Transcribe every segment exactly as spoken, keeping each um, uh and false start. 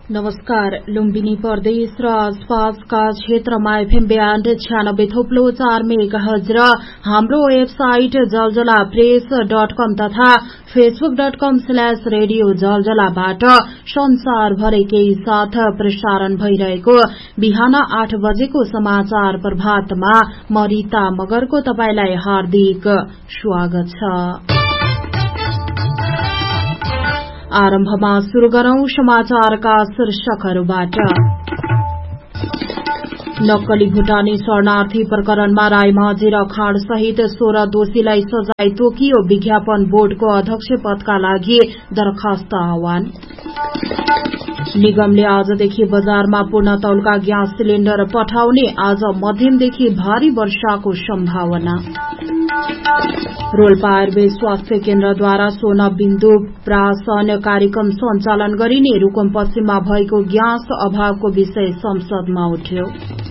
नमस्कार। लुम्बिनी प्रदेश र आसपासका क्षेत्रमा एफएम ब्यान्ड छ्यानब्बे थोप्लो चार मेगाहर्ज र हाम्रो वेबसाइट जलजला प्रेस डट कम तथा फेसबुक डट कम स्ल्याश रेडियो जलजलाबाट संसारभरिकै साथ प्रसारण भइरहेको बिहान आठ बजेको समाचार प्रभातमा म रीता मगरको तपाईलाई हार्दिक स्वागत छ। आरम्भमा शुरू गरौं समाचारका शीर्षकहरूबाट। नक्कली भूटानी शरणार्थी प्रकरणमा रायमाझी र खाँड सहित सोह्र दोषीलाई सजाय तोकियो। विज्ञापन बोर्डको अध्यक्ष पदका लागि दरखास्त आह्वान। निगमले आजदेखि बजारमा पूर्ण तौलका ग्यास सिलिण्डर पठाउने। आज मध्यमदेखि भारी वर्षाको सम्भावना। रोल्पा आयुर्वेद स्वास्थ्य केन्द्रद्वारा सोना बिन्दु प्राशन कार्यक्रम सञ्चालन गरिने। रूकुम पश्चिममा भएको ग्यास अभावको विषय संसदमा उठ्यो।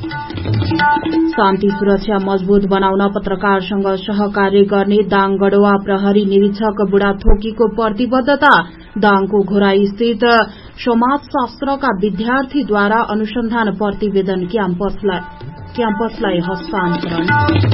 शान्ति सुरक्षा मजबूत बनाउन पत्रकारसँग सहकार्य गर्ने दाङ गढ़वा प्रहरी निरीक्षक बुढाथोकीको प्रतिबद्धता। दाङको घोराई स्थित समाजशास्त्रका विद्यार्थीद्वारा अनुसन्धान प्रतिवेदन क्याम्पसलाई हस्तान्तरण।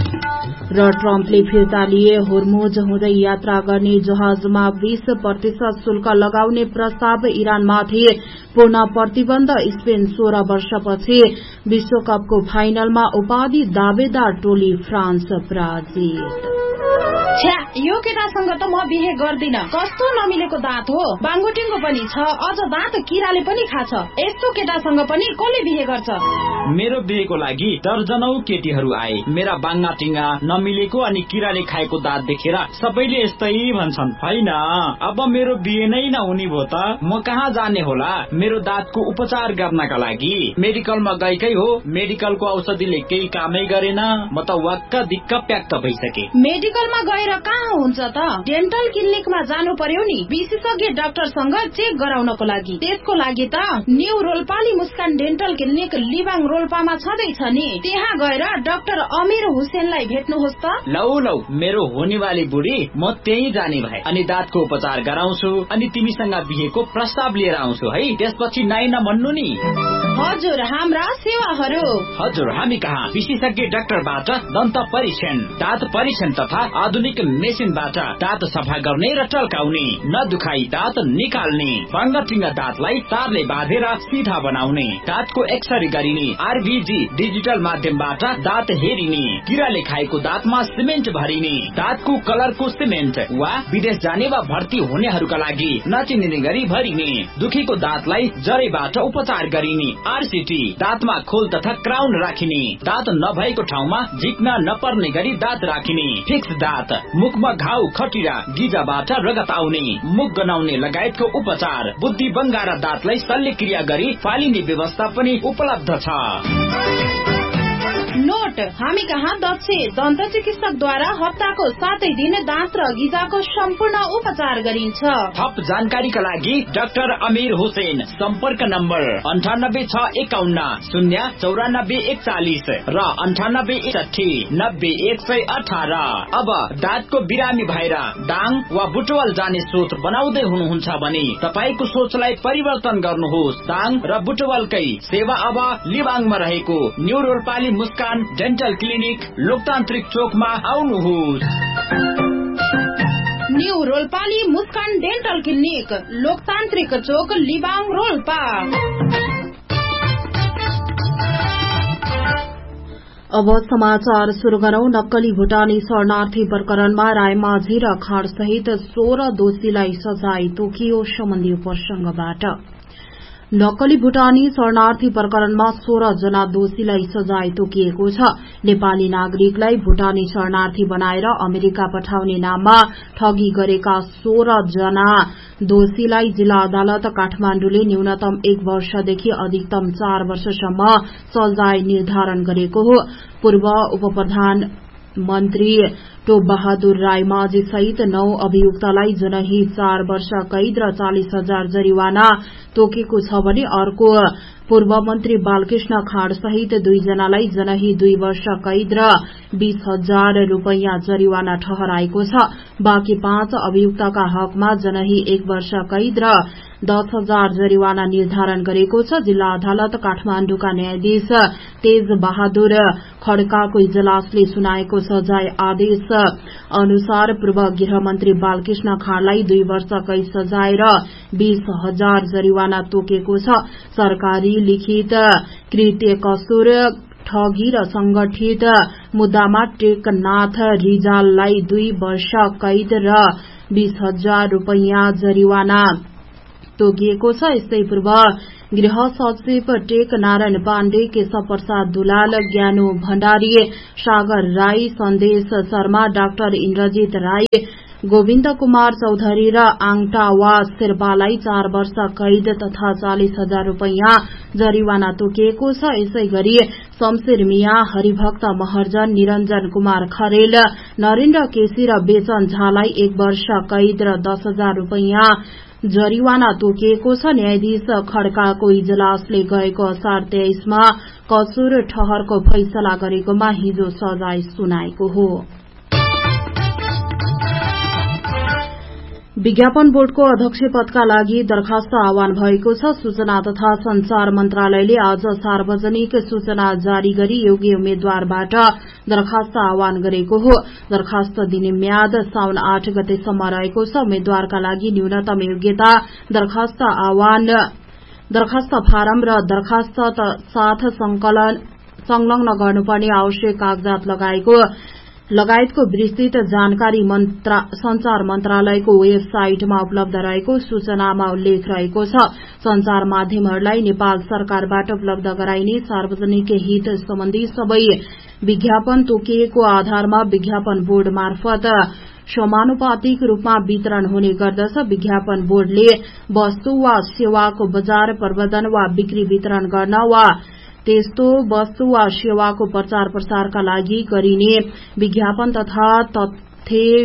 र ट्रम्पले फिर्ता लिए होर्मुज हुँदै यात्रा गर्ने जहाजमा बीस प्रतिशत शुल्क लगाउने प्रस्ताव। इरानमाथि पूर्ण प्रतिबन्ध। स्पेन सोह्र वर्षपछि विश्वकपको फाइनलमा उपाधि दावेदार टोली फ्रान्स पराजित। छ्या, यो केटासँग त म बिहे गर्दिन। कस्तो नमिलेको दाँत हो। बाङ्गोटिङ्गो पनि छ, अझ दाँत किराले पनि खाछ। यस्तो केटासँग पनि कसले बिहे गर्छ? मेरो बिहेको लागि दर्जनौ केटीहरू आए। मेरा बाङ्गा टिङ्गा नमिलेको अनि किराले खाएको दाँत देखेर सबैले यस्तै भन्छन्। होइन, अब मेरो बिहे नै नहुने भो त म कहाँ जाने होला मेरो दाँतको उपचार गर्नका लागि? मेडिकलमा गएकै हो, मेडिकलको औषधिले केही कामै गरेन। म त वाक्क दिक्क प्याक्क भइसके। मेडिकलमा गएर कहाँ हुन्छ त? डेन्टल क्लिनिकमा जानु पर्यो नि, विशेषज्ञ डाक्टरसँग चेक गराउनको लागि। त्यसको लागि त न्यू रोल्पाली मुस्कान डेन्टल क्लिनिक लिबाङ रोल्पामा छँदैछ नि। त्यहाँ गएर डाक्टर अमीर हुसेनलाई भेट्नुहोस् त। लौ लौ, मेरो हुनेवाली बुढी, म त्यही जाने भए अनि दाँतको उपचार गराउँछु अनि तिमीसँग बिहेको प्रस्ताव लिएर आउँछु है। त्यसपछि नाइ नभन्नु नि। हजुर, हाम्रा सेवाहरू। हजुर, हामी कहाँ विशेषज्ञ डाक्टरबाट दन्त परीक्षण, दाँत परीक्षण तथा आधुनिक मेसिनबाट दाँत सफा गर्ने र टल्काउने, नदुखाई दाँत निकाल्ने, बाङ्गाटिङ्गा दाँतलाई तारले बाँधेर सिधा बनाउने, दाँतको एक्सरे गरिने, आरबीजी डिजिटल माध्यमबाट दाँत हेरिने, किराले खाएको दाँतमा सिमेन्ट भरिने, दाँतको कलरको सिमेन्ट वा विदेश जाने वा भर्ती हुनेहरूका लागि नचिनिने गरी भरिने, दुखेको दाँतलाई जरैबाट उपचार गरिने, आरसीटी, दाँतमा खोल तथा क्राउन राखिने, दाँत नभएको ठाउँमा झिक्न नपर्ने गरी दाँत राखिने, फिक्स दाँत, मुखमा घाउ खटिरा गिजाबाट रगत आउने, मुख गनाउने लगायतको उपचार, बुद्धि बङ्गारा दाँतलाई शल्यक्रिया गरी फालिने व्यवस्था पनि उपलब्ध छ। नोट, हामी कहाँ दक्ष दन्त चिकित्सकद्वारा हप्ताको सातै दिन दाँत र गिजाको सम्पूर्ण उपचार गरिन्छ। थप जानकारीका लागि डाक्टर अमीर हुसेन, सम्पर्क नम्बर अन्ठानब्बे छ एकाउन्न शून्य चौरानब्बे एकचालिस र अन्ठानब्बे एकठी नब्बे एक सय अठार। अब दाँतको बिरामी भएर दाङ वा बुटवल जाने सोच बनाउँदै हुनुहुन्छ भने तपाईँको सोचलाई परिवर्तन गर्नुहोस्। दाङ र बुटवलकै सेवा अब लिबाङमा रहेको न्यू रोल्पाली मुस्कान डेन्टल क्लिनिक लोकतान्त्रिक चोकमा आउनुहोस्। न्यू रोल्पाली मुस्कान डेन्टल क्लिनिक लोकतान्त्रिक चोक लिबाङ रोल्पा। अब समाचार शुरू गरौं। नक्कली भूटानी शरणार्थी प्रकरणमा रायमाझी र खाँड सहित सोह्र दोषीलाई सजाय तोकियो। सम्बन्धी प्रसंगबाट नक्कली भूटानी शरणार्थी प्रकरणमा सोह्र जना दोषीलाई सजाय तोकिएको छ। नेपाली नागरिकलाई भूटानी शरणार्थी बनाएर अमेरिका पठाउने नाममा ठगी गरेका सोह्र जना दोषीलाई जिल्ला अदालत काठमाण्डुले न्यूनतम एक वर्षदेखि अधिकतम चार वर्षसम्म सजाय निर्धारण गरेको हो। पूर्व उप प्रधान मन्त्री टोप बहादुर रायमाझी सहित नौ अभियुक्तलाई जनही चार वर्ष कैद र चालिस हजार जरिवाना तोकेको छ भने अर्को पूर्व मन्त्री बालकृष्ण खाँड सहित दुईजनालाई जनही दुई वर्ष कैद र बीस हजार रूपियाँ जरिवाना ठहराएको छ। बाँकी पाँच अभियुक्तका हकमा जनही एक वर्ष कैद र दस हजार जरिवाना निर्धारण गरेको छ। जिल्ला अदालत काठमाण्डुका न्यायाधीश तेज बहादुर खड्काको इजलासले सुनाएको सजाय आदेश अनुसार पूर्व गृहमन्त्री बालकृष्ण खाँडलाई दुई वर्ष कैद सजाय र बीस हजार जरिवाना तोकेको छ। सरकारी लिखित कृत्य कसुर ठगी र संगठित मुद्दामा टेकनाथ रिजाललाई दुई वर्ष कैद र बीस हजार रूपियाँ जरिवाना तोकिएको छ। यस्तै पूर्व गृह सचिव टेक नारायण पाण्डे, केशव प्रसाद दुलाल, ज्ञानु भण्डारी, सागर राई, सन्देश शर्मा, डाक्टर इन्द्रजित राई, गोविन्द कुमार चौधरी र आङटावा शेर्पालाई चार वर्ष कैद तथा चालिस हजार रूपियाँ जरिवाना तोकिएको छ। यसै गरी शमशेर मिया, हरिभक्त महर्जन, निरञ्जन कुमार खरेल, नरेन्द्र केसी र बेचन झालाई एक वर्ष कैद र दस हजार रूपियाँ जरिवाना तोकिएको छ। न्यायाधीश खड्काको इजलासले गएको असार तेइसमा कसुर ठहरको फैसला गरेकोमा हिजो सजाय सुनाएको हो। विज्ञापन बोर्डको अध्यक्ष पदका लागि दरखास्त आह्वान भएको छ। सूचना तथा संचार मन्त्रालयले आज सार्वजनिक सूचना जारी गरी योग्य उम्मेद्वारबाट दरखास्त आह्वान गरेको हो। दरखास्त दिने म्याद साउन आठ गतेसम्म रहेको छ। उम्मेद्वारका लागि न्यूनतम योग्यता, दरखास्त आह्वान, दरखास्त फारम र दरखास्त साथ संलग्न गर्नुपर्ने आवश्यक कागजात लगाएको लगायतको विस्तृत जानकारी संचार मन्त्रालयको वेबसाइटमा उपलब्ध रहेको सूचनामा उल्लेख रहेको छ। संचार माध्यमहरूलाई नेपाल सरकारबाट उपलब्ध गराइने सार्वजनिक हित सम्बन्धी सबै विज्ञापन तोकिएको आधारमा विज्ञापन बोर्ड मार्फत समानुपातिक रूपमा वितरण हुने गर्दछ। विज्ञापन बोर्डले वस्तु वा सेवाको बजार प्रवर्धन वा बिक्री वितरण गर्न वा त्यस्तो वस्तु वा सेवाको प्रचार प्रसारका लागि गरिने विज्ञापन तथा तथ्य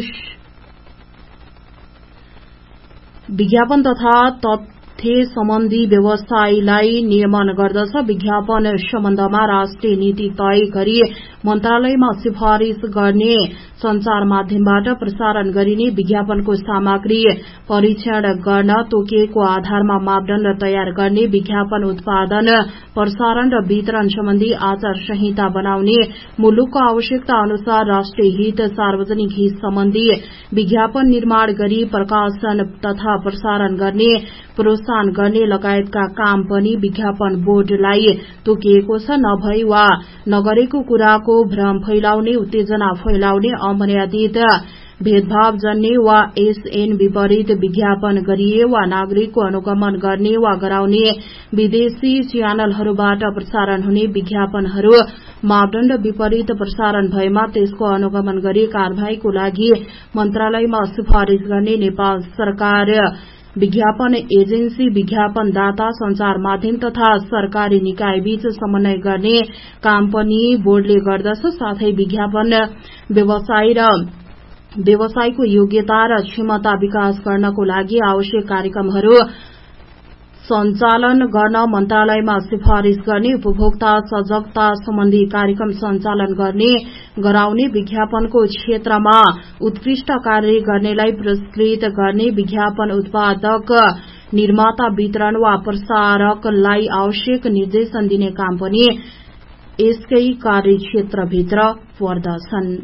विज्ञापन तथा तथ्य सम्बन्धी व्यवसायलाई नियमन गर्दछ। विज्ञापन सम्बन्धमा राष्ट्रिय नीति तय गरी मन्त्रालयमा सिफारिश गर्ने, संचार माध्यमबाट प्रसारण गरिने विज्ञापनको सामग्री परीक्षण गर्न, तोकिएको आधारमा मापदण्ड तयार गर्ने, विज्ञापन उत्पादन, प्रसारण र वितरण सम्बन्धी आचार संहिता बनाउने, मुलुकको आवश्यकता अनुसार राष्ट्रिय हित, सार्वजनिक हित सम्बन्धी विज्ञापन निर्माण गरी प्रकाशन तथा प्रसारण गर्ने, प्रोत्साहन गर्ने लगायतका काम पनि विज्ञापन बोर्डलाई तोकिएको छ। नभई वा नगरेको कुराको भ्रम फैलाउने, उत्तेजना फैलाउने, अमर्यादित भेदभाव जन्ने वा एसएन विपरीत विज्ञापन गरिए वा नागरिकको अनुगमन गर्ने वा गराउने विदेशी च्यानलहरूबाट प्रसारण हुने विज्ञापनहरू मापदण्ड विपरीत प्रसारण भएमा त्यसको अनुगमन गरी कार्यवाहीको लागि मन्त्रालयमा सिफारिश गर्ने नेपाल सरकार विज्ञापन एजेन्सी, विज्ञापन दाता, संचार माध्यम तथा सरकारी निकाय बीच समन्वय गर्ने काम पनि बोर्डले गर्दछ। साथै विज्ञापन व्यवसाय र व्यवसायको योग्यता र क्षमता विकास गर्नको लागि आवश्यक कार्यक्रमहरू सञ्चालन गर्न मन्त्रालयमा सिफारिश गर्ने, उपभोक्ता सजगता सम्बन्धी कार्यक्रम सञ्चालन गर्ने, गराउने, विज्ञापनको क्षेत्रमा उत्कृष्ट कार्य गर्नेलाई पुरस्कृत गर्ने, विज्ञापन उत्पादक, निर्माता, वितरण वा प्रसारकलाई आवश्यक निर्देशन दिने काम पनि यसकै कार्यक्षेत्रभित्र पर्दछन्।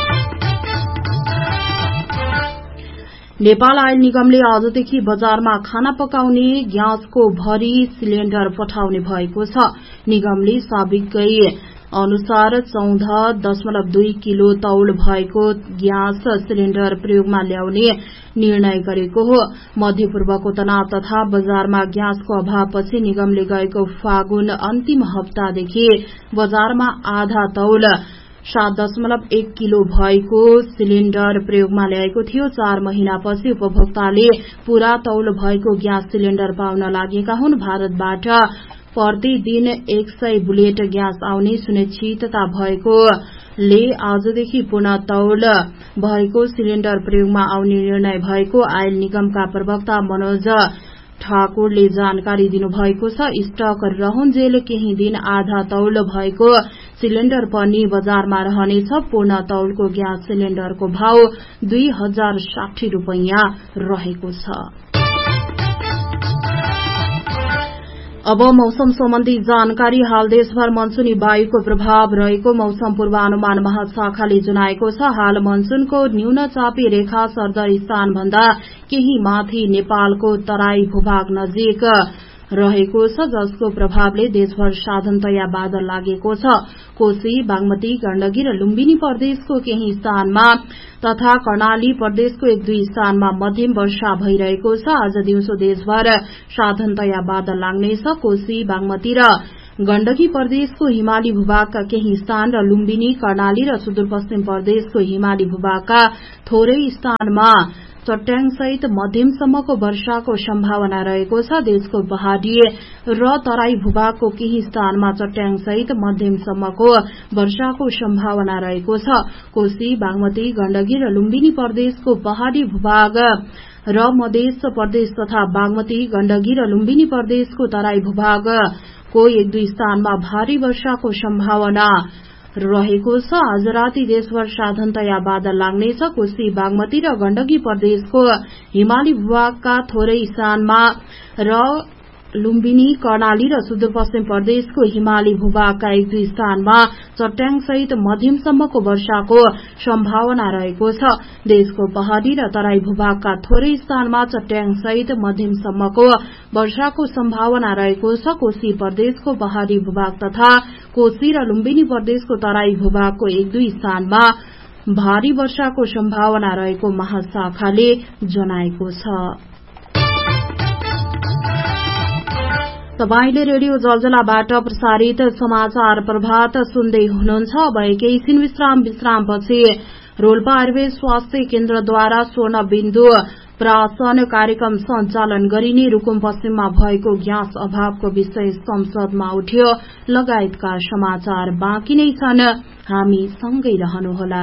नेपाल आयल निगमले आजदेखि बजारमा खाना पकाउने ग्यासको भरी सिलिण्डर पठाउने भएको छ। निगमले साबिकै अनुसार चौध दशमलव दुई किलो तौल भएको ग्यास सिलिण्डर प्रयोगमा ल्याउने निर्णय गरेको हो। मध्यपूर्वको तनाव तथा बजारमा ग्यासको अभावपछि निगमले गएको फागुन अन्तिम हप्तादेखि बजारमा आधा तौल सात दशमलव एक किलो भएको सिलिण्डर प्रयोगमा ल्याएको थियो। चार महिनापछि उपभोक्ताले पूरा तौल भएको ग्यास सिलिण्डर पाउन लागेका हुन्। भारतबाट प्रतिदिन एक सय बुलेट ग्यास आउने सुनिश्चितता भएकोले आजदेखि पूर्ण तौल भएको सिलिण्डर प्रयोगमा आउने निर्णय भएको आयल निगमका प्रवक्ता मनोज ठाकुरले जानकारी दिनुभएको छ। स्टक रहन्जेल केही दिन आधा तौल भएको सिलिण्डर पनि बजारमा रहनेछ। पूर्ण तौलको ग्यास सिलिण्डरको भाव दुई हजार साठी रूपैयाँ रहेको छ। अब मौसम सम्बन्धी जानकारी। हाल देशभर मनसूनी वायुको प्रभाव रहेको मौसम पूर्वानुमान महाशाखाले जनाएको छ। हाल मनसूनको न्यून चापी रेखा सरदर स्थान भन्दा केही माथि नेपालको तराई भूभाग नजिक रहेको छ, जसको प्रभावले देशभर साधारणतया बादल लागेको छ। कोशी, बागमती, गण्डकी र लुम्बिनी प्रदेशको केही स्थानमा तथा कर्णाली प्रदेशको एक दुई स्थानमा मध्यम वर्षा भइरहेको छ। आज दिउँसो देशभर साधारणतया बादल लाग्नेछ। कोशी, बागमती र गण्डकी प्रदेशको हिमाली भूभागका केही स्थान र लुम्बिनी, कर्णाली र सुदूरपश्चिम प्रदेशको हिमाली भूभागका थोरै स्थानमा चट्याङसहित मध्यमसम्मको वर्षाको सम्भावना रहेको छ। देशको पहाड़ी र तराई भूभागको केही स्थानमा चट्याङसहित मध्यमसम्मको वर्षाको सम्भावना रहेको छ। कोशी, बागमती, गण्डकी र लुम्बिनी प्रदेशको पहाड़ी भूभाग र मध्य प्रदेश तथा बागमती, गण्डकी र लुम्बिनी प्रदेशको तराई भूभागको एक दुई स्थानमा भारी वर्षाको सम्भावना रहेको छ। आज राति देशभर साधारणतया बादल लाग्नेछ। कोशी, बागमती र गण्डकी प्रदेशको हिमाली भूभागका थोरै स्थानमा र लुम्बिनी, कर्णाली र सुदूरपश्चिम प्रदेशको हिमाली भूभागका एक दुई स्थानमा चट्याङसहित मध्यमसम्मको वर्षाको सम्भावना रहेको छ। देशको पहाड़ी र तराई भूभागका थोरै स्थानमा चट्याङसहित मध्यमसम्मको वर्षाको सम्भावना रहेको छ। कोशी प्रदेशको पहाड़ी भूभाग तथा कोशी र लुम्बिनी प्रदेशको तराई भूभागको एक दुई स्थानमा भारी वर्षाको सम्भावना रहेको महाशाखाले जनाएको छ। तपाईले रेडियो जलजलाबाट प्रसारित समाचार प्रभात सुन्दै हुनुहुन्छ। अब एकैछिन विश्राम विश्रामपछि रोल्पा आयुर्वेद स्वास्थ्य केन्द्रद्वारा स्वर्ण बिन्दु प्राशन कार्यक्रम सञ्चालन गरिने, रुकुम पश्चिममा भएको ग्यास अभावको विषय संसदमा उठ्यो लगायतका समाचार बाँकी नै छन्। हामी सँगै रहनुहोला।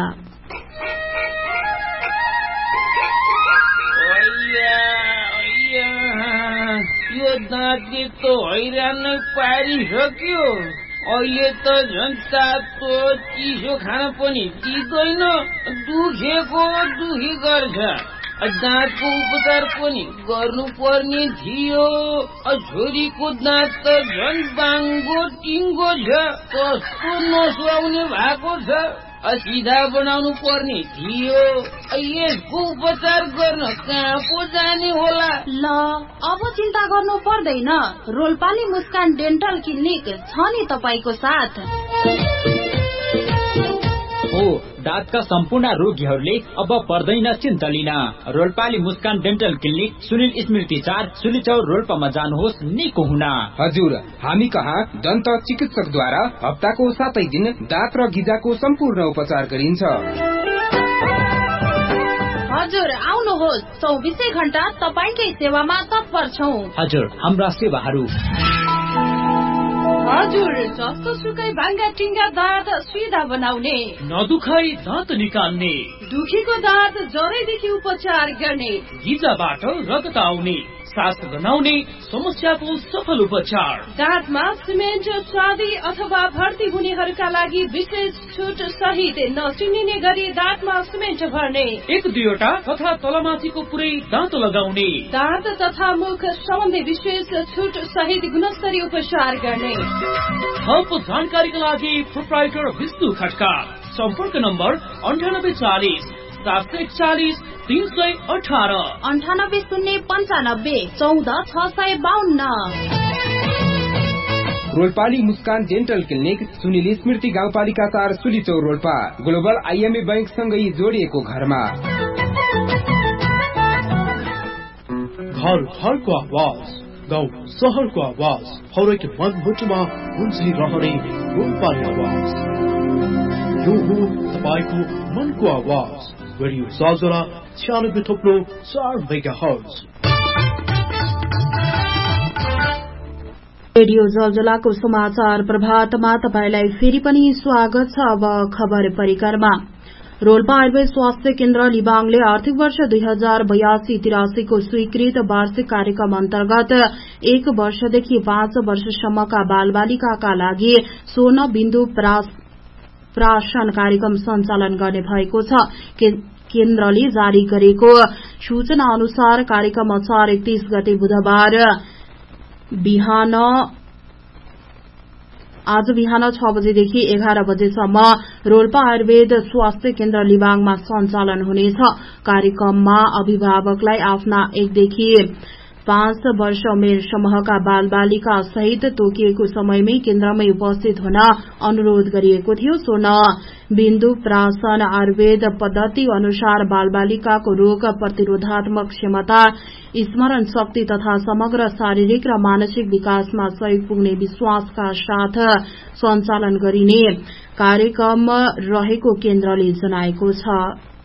यो दाँतले त हैरान नै पारिसक्यो। अहिले त झन् तातो चिसो खान पनि दिँदैन, दुखेको दुखी गर्छ। दाँतको उपचार पनि गर्नुपर्ने थियो। छोरीको दाँत त झन् बाङ्गो टिङ्गो छ, कस्तो नसुहाउने भएको छ। सिधा बनाउनु पर्ने थियो। यसको उपचार गर्न कहाँ पो जाने होला? ल अब चिन्ता गर्नु पर्दैन, रोल्पाली मुस्कान डेन्टल क्लिनिक छ नि तपाईको साथ। हो, दाँतका सम्पूर्ण रोगीहरूले अब पर्दैन चिन्ता लिन। रोल्पाली मुस्कान डेन्टल क्लिनिक सुनिल स्मृति चार सुलिचौर रोल्पामा जानुहोस् निको हुन। हजुर, हामी कहाँ दन्त चिकित्सकद्वारा हप्ताको सातै दिन दाँत र गिजाको सम्पूर्ण उपचार गरिन्छ। हजुर आउनुहोस्, चौबिसै घण्टा तपाईकै सेवामा तत्पर छौं। हजुर, हाम्रा सेवाहरू हजुर, जस्तो सुकै भाङ्गा टिङ्गा दाँत सिधा बनाउने, नदुखाई दाँत निकाल्ने, दुखीको दाँत जरैदेखि उपचार गर्ने, गिजाबाट रगत आउने, सास गनाउने समस्याको सफल उपचार, दाँतमा सिमेन्ट स्वादी अथवा भर्ती हुनेहरूका लागि विशेष छुट सहित नचिनिने गरी दाँतमा सिमेन्ट भर्ने, एक दुईवटा तथा तलमाथिको पुरै दाँत लगाउने, दाँत तथा मुख सम्बन्धी विशेष छुट सहित गुणस्तरीय उपचार गर्ने। थप जानकारीका लागि प्रोप्राइटर विष्णु खड्का, सम्पर्क नम्बर अन्ठानब्बे चालिस सात सय एकचालिस तीन सय अठार, अन्ठानब्बे शून्य पन्चानब्बे चौध छ सय बाहन्न। रोल्पाली मुस्कान डेन्टल क्लिनिक सुनिल स्मृति गाउँपालिका चार सुलिचौर रोल्पा, ग्लोबल आइएमए बैंक सँगै जोडिएको घरमा। घर घरको आवाज, गाउँ सहरको आवाज, हरेक मनमुटुमा गुन्जिरहने रोल्पाली आवाज। यो हो तपाईको मनको आवाज। रेडियो जलजला छ्यानब्बे थोप्लो चार मेगा हर्ज। रेडियो जलजलाको समाचार प्रभातमा तपाईलाई फेरि पनि स्वागत छ। अब खबर परिक्रमा। रोल्पा आयुर्वेद स्वास्थ्य केन्द्र लिबाङले आर्थिक वर्ष दुई हजार बयासी तिरासीको स्वीकृत वार्षिक कार्यक्रम अन्तर्गत एक वर्षदेखि पाँच वर्षसम्मका बालबालिकाका लागि स्वर्ण बिन्दु प्राशन कार्यक्रम सञ्चालन गर्ने भएको छ। केन्द्रले जारी गरेको सूचना अनुसार कार्यक्रम असार एकतीस गते बुधबार बिहान आज बिहान छ बजेदेखि एघार बजेसम्म रोल्पा आयुर्वेद स्वास्थ्य केन्द्र लिबाङमा सञ्चालन हुनेछ। कार्यक्रममा अभिभावकलाई आफ्ना एकदेखि पाँच वर्ष उमेर समूहका बाल बालिका सहित तोकिएको समयमै केन्द्रमै उपस्थित हुन अनुरोध गरिएको थियो। स्वर्ण बिन्दु प्राशन आयुर्वेद पद्धति अनुसार बाल बालिकाको रोग प्रतिरोधात्मक क्षमता, स्मरण शक्ति तथा समग्र शारीरिक र मानसिक विकासमा सहयोग पुग्ने विश्वासका साथ सञ्चालन गरिने कार्यक्रम रहेको केन्द्रले जनाएको छ।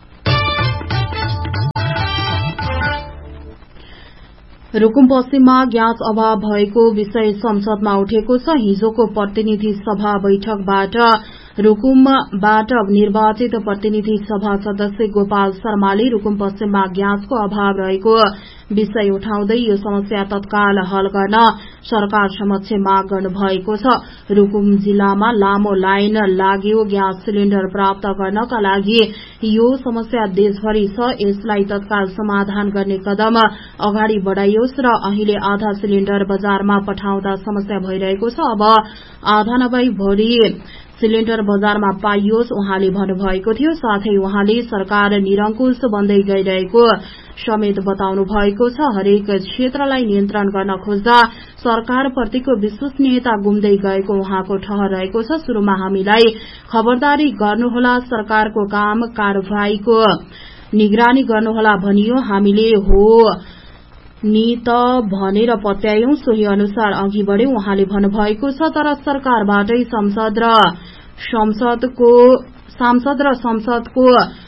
रूकुम पश्चिममा ग्यास अभाव भएको विषय संसदमा उठेको छ। हिजोको प्रतिनिधि सभा बैठकबाट रूकुमबाट निर्वाचित प्रतिनिधि सभा सदस्य गोपाल शर्माले रूकुम पश्चिममा ग्यासको अभाव रहेको विषय उठाउँदै यो समस्या तत्काल हल गर्न सरकार समक्ष माग गर्नुभएको छ। रूकुम जिल्लामा लामो लाइन लाग्यो ग्यास सिलिण्डर प्राप्त गर्नका लागि यो समस्या देशभरि छ। यसलाई तत्काल समाधान गर्ने कदम अगाडि बढ़ाइयोस् र अहिले आधा सिलिण्डर बजारमा पठाउँदा समस्या भइरहेको छ। अब आधा नभई भरि सिलिण्डर बजारमा पाइयोस् उहाँले भन्नुभएको थियो। साथै उहाँले सरकार निरंकुश बन्दै गइरहेको समेत बताउनु भएको छ। हरेक क्षेत्रलाई नियन्त्रण गर्न खोज्दा सरकारप्रतिको विश्वसनीयता गुम्दै गएको उहाँको ठहर रहेको छ। शुरूमा हामीलाई खबरदारी गर्नुहोला, सरकारको काम कारवाहीको निगरानी गर्नुहोला भनियो, हामीले हो नि त भनेर पत्यायौं, सोही अनुसार अघि बढ़्यौं उहाँले भन्नुभएको छ। तर सरकारबाटै संसद र संसदको सांसद र संसदको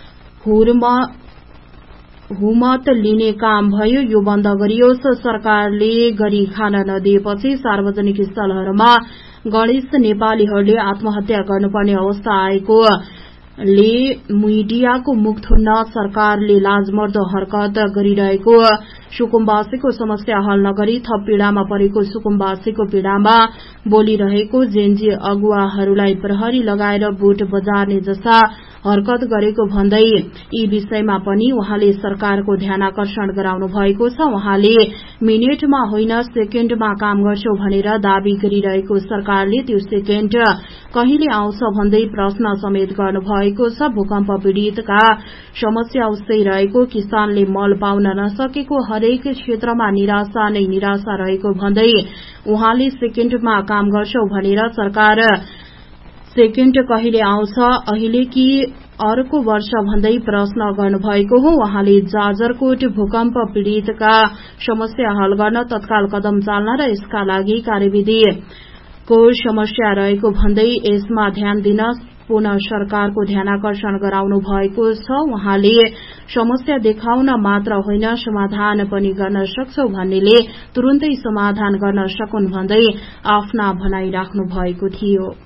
हुमत लिने काम भयो, यो बन्द गरियोस्। सरकारले गरी खान नदिएपछि सार्वजनिक स्थलहरूमा गणेश नेपालीहरूले आत्महत्या गर्नुपर्ने अवस्था आएको ले मीडियाको मुख थुन्न सरकारले लाजमर्दो हरकत गरिरहेको, सुकुम्बासीको समस्या हल नगरी थप पीड़ामा परेको सुकुम्बासीको पीड़ामा बोलिरहेको जेएनजी अगुवाहरूलाई प्रहरी लगाएर भोट बजार्ने जस्ता हरकत गरेको भन्दै यी विषयमा पनि उहाँले सरकारको ध्यानाकर्षण गराउनु भएको छ। उहाँले मिनेटमा होइन सेकेण्डमा काम गर्छौ भनेर दावी गरिरहेको सरकारले त्यो सेकेण्ड कहिले आउँछ भन्दै प्रश्न समेत गर्नुभएको छ। भूकम्प पीड़ितका समस्या उस्तै रहेको, किसानले मल पाउन नसकेको, हरेक क्षेत्रमा निराशा नै निराशा रहेको भन्दै उहाँले सेकेण्डमा काम गर्छौ भनेर सरकार सेकेण्ड कहिले आउँछ अहिले कि अर्को वर्ष भन्दै प्रश्न गर्नुभएको हो। उहाँले जाजरकोट भूकम्प पीड़ितका समस्या हल गर्न तत्काल कदम चाल्न र यसका लागि कार्यविधिको समस्या रहेको भन्दै यसमा ध्यान दिन पुनः सरकारको ध्यानाकर्षण गराउनु भएको छ। उहाँले समस्या देखाउन मात्र होइन समाधान पनि गर्न सक्छौ भन्नेले तुरुन्तै समाधान गर्न सकुन् भन्दै आफ्ना भनाई राख्नु भएको थियो।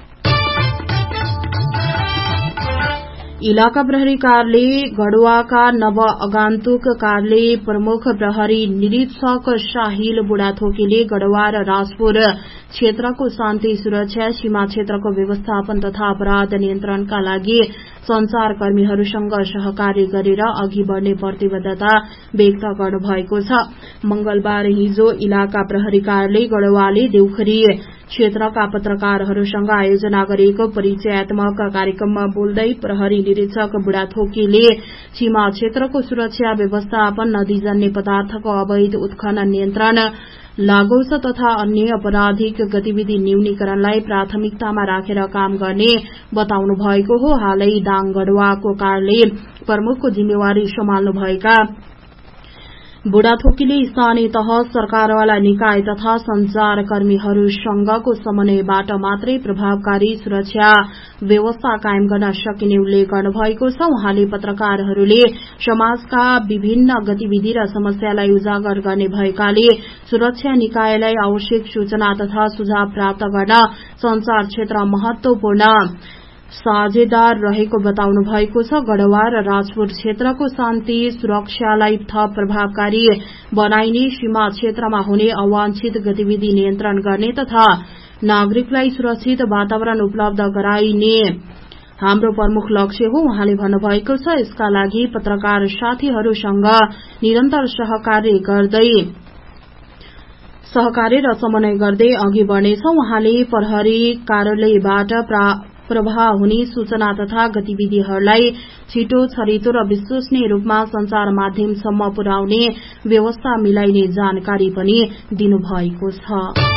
इलाका प्रहरी कार्यालय गढ़वाका नव आगन्तुक कार्यालय प्रमुख प्रहरी निरीक्षक साहिल बुढाथोकीले गढ़वा र राजपुर क्षेत्रको शान्ति सुरक्षा, सीमा क्षेत्रको व्यवस्थापन तथा अपराध नियन्त्रणका लागि संचारकर्मीहरूसँग सहकार्य गरेर अघि बढ़ने प्रतिबद्धता व्यक्त गर्नुभएको छ। मंगलबार हिजो इलाका प्रहरी कार्यालय गढ़वाले देउखरी क्षेत्रका पत्रकारहरूसँग आयोजना गरिएको परिचयात्मक कार्यक्रममा बोल्दै प्रहरी निरीक्षक बुढाथोकीले सीमा क्षेत्रको सुरक्षा व्यवस्थापन, नदीजन्य पदार्थको अवैध उत्खनन नियन्त्रण, लागौछ तथा अन्य अपराधिक गतिविधि न्यूनीकरणलाई प्राथमिकतामा राखेर काम गर्ने बताउनु भएको हो। हालै दाङ गढ़वाको कार्यालय प्रमुखको जिम्मेवारी सम्हाल्नुभएका बुढाथोकीले स्थानीय तह, सरकारवाला निकाय तथा संचारकर्मीहरूसँगको समन्वयबाट मात्रै प्रभावकारी सुरक्षा व्यवस्था कायम गर्न सकिने उल्लेख गर्नुभएको छ। उहाँले पत्रकारहरूले समाजका विभिन्न गतिविधि र समस्यालाई उजागर गर्ने भएकाले सुरक्षा निकायलाई आवश्यक सूचना तथा सुझाव प्राप्त गर्न संचार क्षेत्र महत्वपूर्ण साझेदार रहेको बताउनु भएको छ। गढ़वाल र राजपुर क्षेत्रको शान्ति सुरक्षालाई थप प्रभावकारी बनाइने, सीमा क्षेत्रमा हुने अवांछित गतिविधि नियन्त्रण गर्ने तथा नागरिकलाई सुरक्षित वातावरण उपलब्ध गराइने हाम्रो प्रमुख लक्ष्य हो, उहाँले भन्नुभएको छ। यसका लागि पत्रकार साथीहरूसँग निरन्तर सहकार्य गर्दै सहकार्य र समन्वय गर्दै अघि बढ्नेछौं। उहाँले प्रहरी कार्यालयबाट प्रवाह हुने सूचना तथा गतिविधिहरूलाई छिटो, छरितो र विश्वसनीय रूपमा संचार माध्यमसम्म पुर्याउने व्यवस्था मिलाइने जानकारी पनि दिनुभएको छ।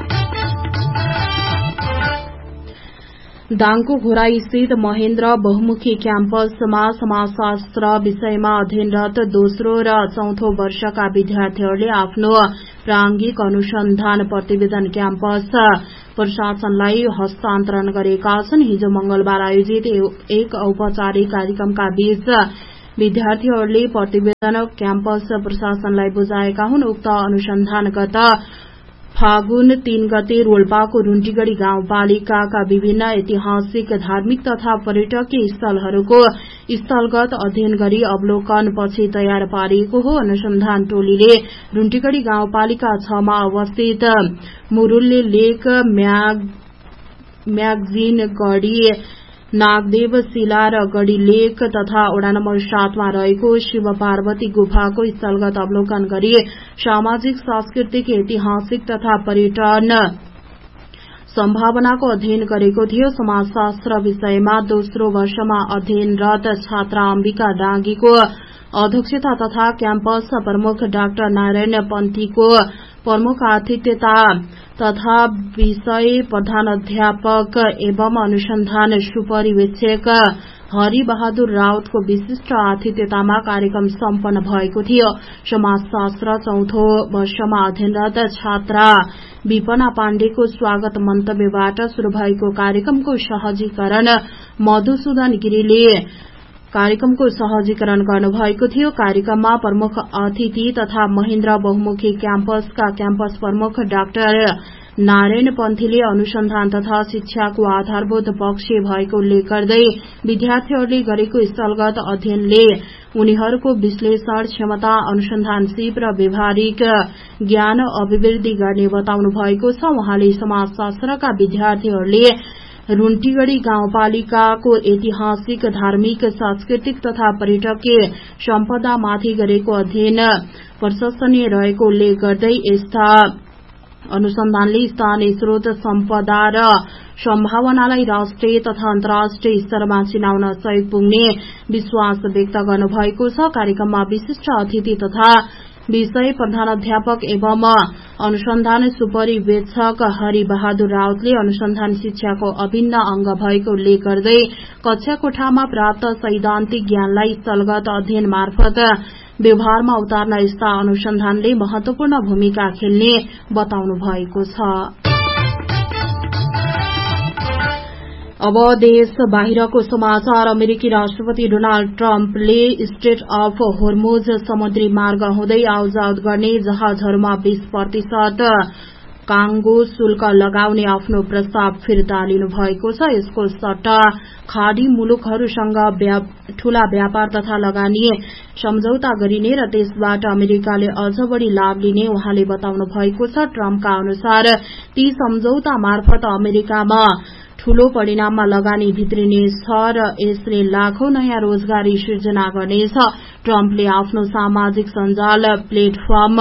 दाङको घोराई स्थित महेन्द्र बहुमुखी क्याम्पसमा समाजशास्त्र विषयमा अध्ययनरत दोस्रो र चौथो वर्षका विद्यार्थीहरूले आफ्नो प्रारम्भिक अनुसन्धान प्रतिवेदन क्याम्पस प्रशासनलाई हस्तान्तरण गरेका छन्। हिजो मंगलबार आयोजित एक औपचारिक कार्यक्रमका बीच विद्यार्थीहरूले प्रतिवेदन क्याम्पस प्रशासनलाई बुझाएका हुन्। उक्त अनुसन्धान गत फागुन तीन गते रोल्पाको रुन्टीगढ़ी गाउँपालिकाका विभिन्न ऐतिहासिक, धार्मिक तथा पर्यटकीय स्थलहरूको स्थलगत अध्ययन गरी अवलोकन पछि तयार पारिएको हो। अनुसन्धान टोलीले रुन्टीगढ़ी गाउँपालिका छ मा अवस्थित मुरुल्ले लेक, म्यागजिन गढ़ी, नागदेव शिला र गढ़ी लेक तथा वडा नम्बर सातमा रहेको शिव पार्वती गुफाको स्थलगत अवलोकन गरी सामाजिक, सांस्कृतिक, ऐतिहासिक तथा पर्यटन सम्भावनाको अध्ययन गरेको थियो। समाजशास्त्र विषयमा दोस्रो वर्षमा अध्ययनरत छात्रा अम्बिका डाँगीको अध्यक्षता तथा क्याम्पस प्रमुख डाक्टर नारायण पन्थीको प्रमुख आतिथ्यता तथा विषय प्रधानाध्यापक एवं अनुसन्धान सुपरिवेक्षक हरि बहादुर राउतको विशिष्ट आतिथ्यतामा कार्यक्रम सम्पन्न भएको थियो। समाजशास्त्र चौथो वर्षमा अध्ययनरत छात्रा विपना पाण्डेको स्वागत मन्तव्यबाट शुरू भएको कार्यक्रमको सहजीकरण मधुसूदन गिरीले कार्यक्रमको सहजीकरण गर्नुभएको थियो। कार्यक्रममा प्रमुख अतिथि तथा महेन्द्र बहुमुखी क्याम्पसका क्याम्पस प्रमुख डाक्टर नारायण पन्थीले अनुसन्धान तथा शिक्षाको आधारभूत पक्ष भएको उल्लेख गर्दै विद्यार्थीहरूले गरेको स्थलगत अध्ययनले उनीहरूको विश्लेषण क्षमता, अनुसन्धान सिप र व्यावहारिक ज्ञान अभिवृद्धि गर्ने बताउनु भएको छ। उहाँले समाजशास्त्रका विद्यार्थीहरूले रुन्टीगढ़ी गाउँपालिकाको ऐतिहासिक, धार्मिक, सांस्कृतिक तथा पर्यटकीय सम्पदामाथि गरेको अध्ययन प्रशंसनीय रहेको उल्लेख गर्दै यस्ता अनुसन्धानले स्थानीय स्रोत सम्पदा र सम्भावनालाई राष्ट्रिय तथा अन्तर्राष्ट्रिय स्तरमा चिनाउन सहयोग पुग्ने विश्वास व्यक्त गर्नुभएको छ। कार्यक्रममा विशिष्ट अतिथि तथा विषय प्रधानाध्यापक एवं अनुसन्धान सुपरिवेक्षक हरि बहादुर राउतले अनुसन्धान शिक्षाको अभिन्न अंग भएको उल्लेख गर्दै कक्षा कोठामा प्राप्त सैद्धान्तिक ज्ञानलाई स्थलगत अध्ययन मार्फत व्यवहारमा उतार्न यस्ता अनुसन्धानले महत्वपूर्ण भूमिका खेल्ने बताउनु भएको छ। अब देश बाहिरको समाचार। अमेरिकी राष्ट्रपति डोनाल्ड ट्रम्पले स्ट्रेट अफ होर्मुज समुद्री मार्ग हुँदै आउजाउत गर्ने जहाजहरूमा बीस प्रतिशत काङ्गो शुल्क लगाउने आफ्नो प्रस्ताव फिर्ता लिनु भएको छ। यसको सट्टा खाड़ी मुलुकहरूसँग ठूला व्यापार तथा लगानी सम्झौता गरिने र त्यसबाट अमेरिकाले अझ बढ़ी लाभ लिने उहाँले बताउनु भएको छ। ट्रम्पका अनुसार ती सम्झौता मार्फत अमेरिकामा ठूलो परिणाममा लगानी भित्रिनेछ र यसले लाखौं नयाँ रोजगारी सृजना गर्नेछ। ट्रम्पले आफ्नो सामाजिक सञ्जाल प्लेटफर्म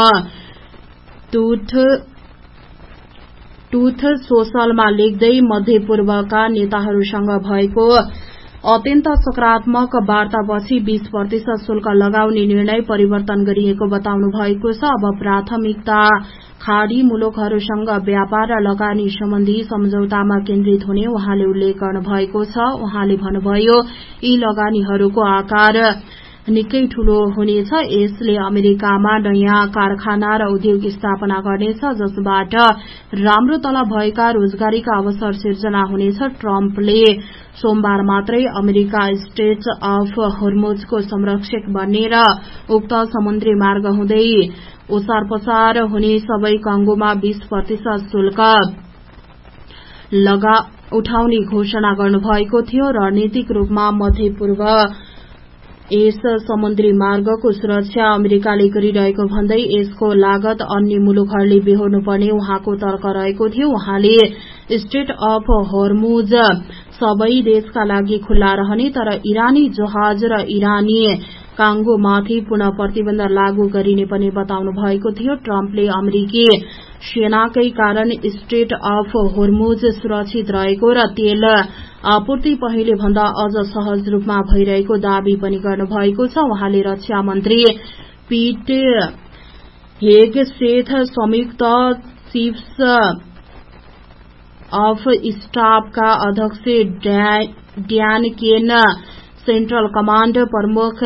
ट्रुथ सोशलमा लेख्दै मध्य पूर्वका नेताहरूसँग भएको अत्यन्त सकारात्मक वार्तापछि बीस प्रतिशत शुल्क लगाउने निर्णय परिवर्तन गरिएको बताउनु भएको छ। अब प्राथमिकता खाड़ी मुलुकहरूसँग व्यापार र लगानी सम्बन्धी सम्झौतामा केन्द्रित हुने उहाँले उल्लेख गर्नुभएको छ। उहाँले भन्नुभयो, यी लगानीहरूको आकार निकै ठूलो हुनेछ। यसले अमेरिकामा नयाँ कारखाना र उद्योग स्थापना गर्नेछ, जसबाट राम्रो तलब भएका रोजगारीका अवसर सिर्जना हुनेछ। ट्रम्पले सोमबार मात्रै अमेरिका स्ट्रेट अफ होर्मुजको संरक्षक बन्ने र उक्त समुद्री मार्ग हुँदै ओसार पसार हुने सबै काङ्गोमा बीस प्रतिशत शुल्क लगा उठाउने घोषणा गर्नुभएको थियो। रणनीतिक रूपमा मध्य पूर्व यस समुद्री मार्गको सुरक्षा अमेरिकाले गरिरहेको भन्दै यसको लागत अन्य मुलुकहरूले बेहोर्नुपर्ने उहाँको तर्क रहेको थियो। उहाँले स्ट्रेट अफ हर्मुज सबै देशका लागि खुल्ला रहने तर इरानी जहाज र इरानी कांगोमाथि पुनः प्रतिबन्ध लागू गरिने पनि बताउनु भएको थियो। ट्रम्पले अमेरिकी सेनाकै कारण स्ट्रेट अफ हर्मुज सुरक्षित रहेको र तेल आपूर्ति पहिले भन्दा अझ सहज रूपमा भइरहेको दावी पनि गर्नुभएको छ। उहाँले रक्षा मन्त्री पीट हेगसेथ, संयुक्त चिफ्स अफ स्टाफका अध्यक्ष ड्यान केन, सेन्ट्रल कमाण्ड प्रमुख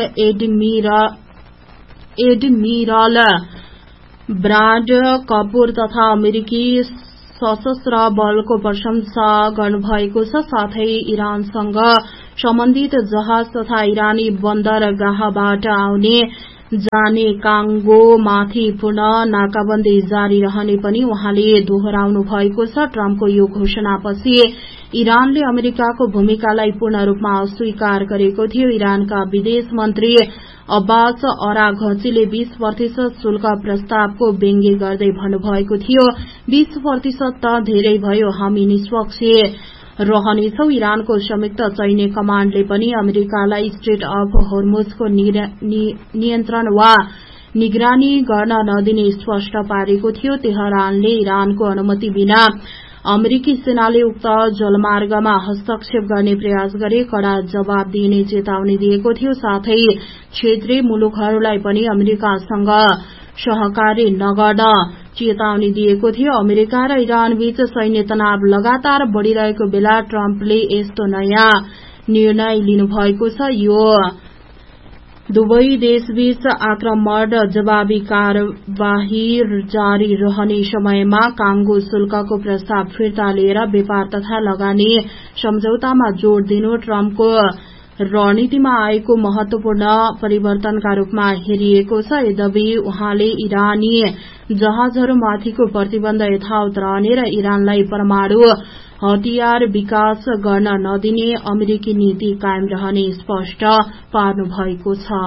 एडमिरल ब्राड कपूर तथा अमेरिकी सशस्त्र बलको प्रशंसा गर्नुभएको छ। साथै इरानसँग सम्बन्धित जहाज तथा इरानी बन्दरगाहबाट आउने जाने कांगोमाथि पुनः नाकाबन्दी जारी रहने पनि उहाँले दोहोर्याउनु भएको छ। ट्रम्पको यो घोषणापछि इरानले अमेरिकाको भूमिकालाई पूर्ण रूपमा अस्वीकार गरेको थियो। इरानका विदेश मन्त्री अब्बास अराघचीले बीस प्रतिशत शुल्क प्रस्तावको व्यङ्ग्य गर्दै भन्नुभएको थियो, बीस प्रतिशत त धेरै भयो, हामी निष्पक्ष रहनेछौ। इरानको संयुक्त सैन्य कमाण्डले पनि अमेरिकालाई स्ट्रेट अफ हर्मुजको नियन्त्रण वा निगरानी गर्न नदिने स्पष्ट पारेको थियो। तेहरानले इरानको अनुमति बिना अमेरिकी सेनाले उक्त जलमार्गमा हस्तक्षेप गर्ने प्रयास गरे कड़ा जवाब दिइने चेतावनी दिएको थियो। साथै क्षेत्रीय मुलुकहरूलाई पनि अमेरिकासँग सहकार्य नगर्न चेतावनी दिएको थियो। अमेरिका र इरान बीच सैन्य तनाव लगातार बढ़िरहेको बेला ट्रम्पले यस्तो नयाँ निर्णय लिनुभएको छ। यो दुवै देशबीच आक्रमण जवाबी कार्यवाही जारी रहने समयमा कांगो शुल्कको प्रस्ताव फिर्ता लिएर व्यापार तथा लगानी सम्झौतामा जोड़ दिनु ट्रम्पको रणनीतिमा आएको महत्वपूर्ण परिवर्तनका रूपमा हेरिएको छ। यद्यपि उहाँले इरानी जहाजहरूमाथिको प्रतिबन्ध यथावत रहने र इरानलाई परमाणु हतियार विकास गर्न नदिने अमेरिकी नीति कायम रहने स्पष्ट पार्नु भएको छ।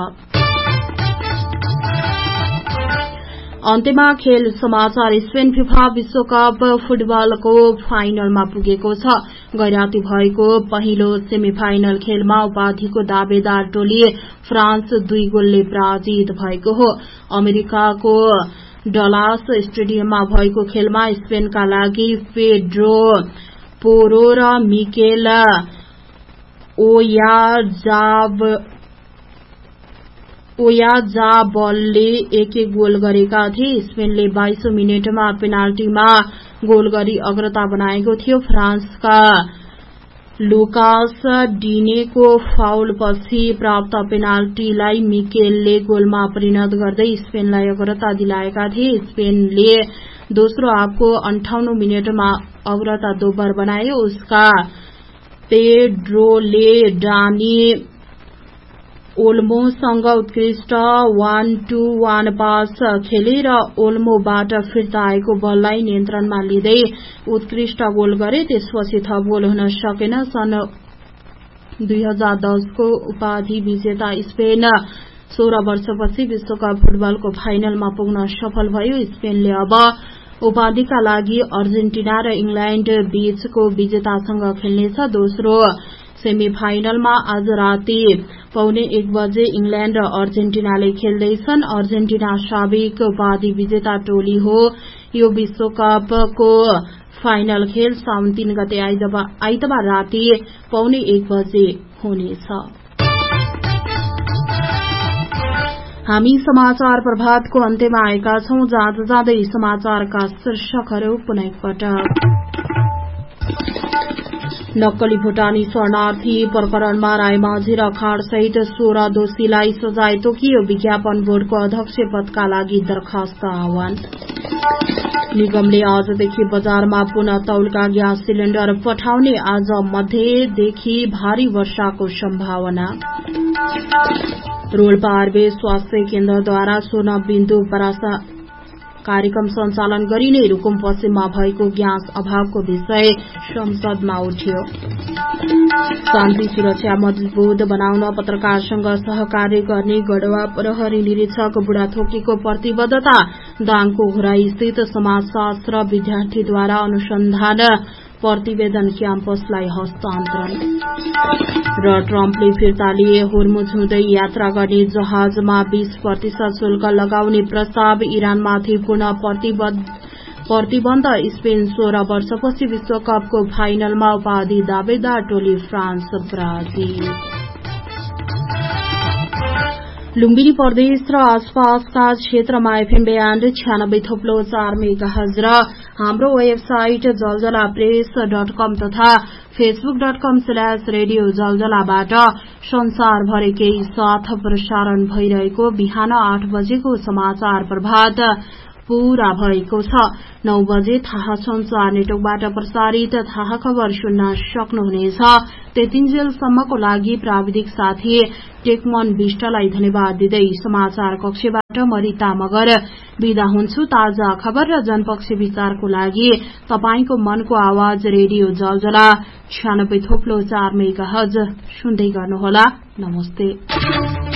अन्त्यमा खेल समाचार। स्पेन फिफा विश्वकप फुटबलको फाइनलमा पुगेको छ। गैराती भएको पहिलो सेमिफाइनल खेलमा उपाधिको दावेदार टोली फ्रान्स दुई गोलले पराजित भएको हो। अमेरिकाको डलास स्टेडियममा भएको खेलमा स्पेनका लागि पेड्रो पोरो र मिकेल ओयाजाबलले एक एक गोल गरेका थिए। स्पेनले बाइसौं मिनटमा पेनाल्टीमा गोल गरी अग्रता बनाएको थियो। फ्रान्सका लुकास डिनेको फाउलपछि प्राप्त पेनाल्टीलाई मिकेलले गोलमा परिणत गर्दै स्पेनलाई अग्रता दिलाएका थिए। स्पेनले दोस्रो हाफको अन्ठाउन्न मिनटमा अग्रता दोब्बर बनायो। उसका पेड्रोले डानी ओल्मोसँग उत्कृष्ट वान टू वान पास खेले र ओल्मोबाट फिर्ता आएको बललाई नियन्त्रणमा लिँदै उत्कृष्ट गोल गरे। त्यसपछि थप गोल हुन सकेन। सन् दुई हजार दसको उपाधि विजेता स्पेन सोह्र वर्षपछि विश्वकप फुटबलको फाइनलमा पुग्न सफल भयो। स्पेनले अब उपाधिका लागि अर्जेन्टिना र इंग्ल्याण्ड बीचको विजेतासँग खेल्नेछ। दोस्रो सेमिफाइनलमा आज राति पौने एक बजे इंग्ल्याण्ड र अर्जेन्टिनाले खेल्दैछन्। अर्जेन्टिना साबिक उपाधि विजेता टोली हो। यो विश्वकपको फाइनल खेल साउन तीन गते आइतबार राति पौने एक बजे हुनेछ। हामी समाचार प्रभातको अन्त्यमा आएका छौं। जाँदा जाँदै समाचारका शीर्षकहरू पुनः एकपटक। नक्कली भूटानी शरणार्थी प्रकरणमा रायमाझी र खाड़ सहित सोह्र दोषीलाई सजाय तोकियो। विज्ञापन बोर्डको अध्यक्ष पदका लागि दरखास्त आह्वान। निगमले आजदेखि बजारमा पुनः तौलका ग्यास सिलिण्डर पठाउने। आज मध्यदेखि भारी वर्षाको सम्भावना। रोल्पा आरबी स्वास्थ्य केन्द्रद्वारा स्वर्ण बिन्दु कार्यक्रम सञ्चालन गरिने रुकुम पश्चिममा भएको ग्यास अभावको विषय संसदमा उठ्यो। शान्ति सुरक्षा मजबूत बनाउन पत्रकारसँग सहकार्य गर्ने गढवा प्रहरी निरीक्षक बुढाथोकीको प्रतिबद्धता। दाङको घुराई स्थित समाजशास्त्र विद्यार्थीद्वारा अनुसन्धान प्रतिवेदन क्याम्पसलाई हस्तान्तरण। र ट्रम्पले फिर्ता लिए होर्मुज हुँदै यात्रा गर्ने जहाजमा बीस प्रतिशत शुल्क लगाउने प्रस्ताव। इरानमाथि पुनः प्रतिबन्ध। स्पेन सोह्र वर्षपछि विश्वकपको फाइनलमा उपाधि दावेदार टोली फ्रान्स ब्राजिल। लुम्बिनी प्रदेश र आसपासका क्षेत्रमा एफएम ब्याण्ड छ्यानब्बे थोप्लो चार मेगाहर्ज र हाम्रो वेबसाइट जलजला प्रेस डट कम तथा फेसबुक डट कम स्ल्याश रेडियो जलजलाबाट संसारभरिकै साथ प्रसारण भइरहेको बिहान आठ बजेको समाचार प्रभात पूरा भएको छ। नौ बजे थाहा संचार नेटवर्कबाट प्रसारित थाहा खबर सुन्न सक्नुहुनेछ। त्यतिन्जेलसम्मको लागि प्राविधिक साथी टेकमन विष्टलाई धन्यवाद दिँदै समाचार कक्षबाट मरिता मगर विदा हुन्छु। ताजा खबर र जनपक्षी विचारको लागि तपाईंको मनको आवाज रेडियो जलजला छ्यानब्बे थोप्लो चार मेगाहर्ज सुन्दै गर्नुहोला। नमस्ते।